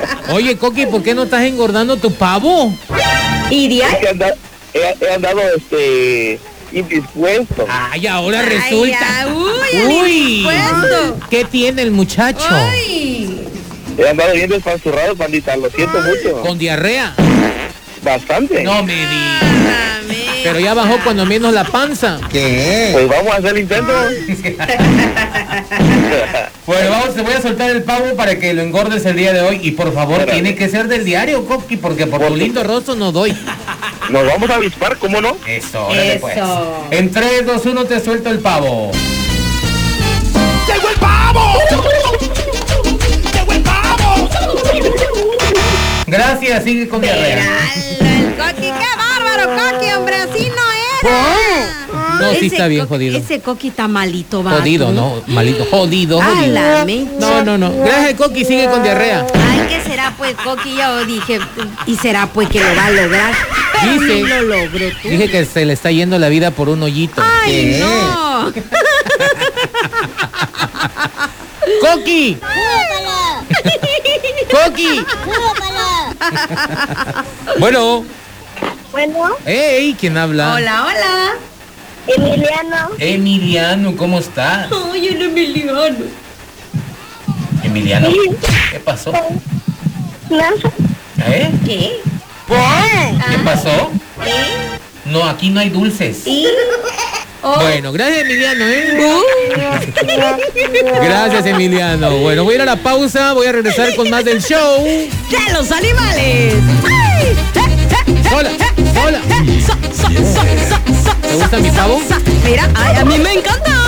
Oye, Coqui, ¿por qué no estás engordando tu pavo? ¿Y de ahí? He andado, indispuesto. Ay, ahora resulta. Uy, ¿Qué tiene el muchacho? Ay. He andado bien despanzurrado, pandita, lo siento mucho. ¿Con diarrea? Bastante. No me digas. Pero ya bajó cuando menos la panza. ¿Qué? Pues vamos a hacer el intento. Bueno, te voy a soltar el pavo para que lo engordes el día de hoy. Y por favor, tiene que ser del diario, Coqui, porque por tu lindo rostro no doy. Nos vamos a avispar, ¿cómo no? Eso, órale pues. En 3, 2, 1 te suelto el pavo. ¡Llegó el pavo! ¡Llegó el pavo! Gracias, sigue con diarrea. El Coqui, qué bárbaro, Coqui, hombre, así no era. No, sí está bien jodido. Ese Coqui está malito, va. Jodido, no, malito, jodido. No. Gracias, Coqui, sigue con diarrea. Ay, ¿qué será pues, Coqui? Yo dije, y será pues que lo va a lograr. Pero ni lo logro, tú. Dije que se le está yendo la vida por un hoyito. Ay, no. ¡Coqui! ¡Coqui! Bueno. Bueno. ¡Ey! ¿Quién habla? Hola. Emiliano, ¿cómo estás? Ay, el Emiliano. Emiliano, ¿qué pasó? ¿Eh? ¿Qué? ¿Qué pasó? No, aquí no hay dulces. Bueno, gracias, Emiliano, Gracias, Emiliano. Bueno, voy a ir a la pausa, voy a regresar con más del show ¡de los animales! ¡Hola! ¿Te gusta mi pavo? Mira, a mí me encanta.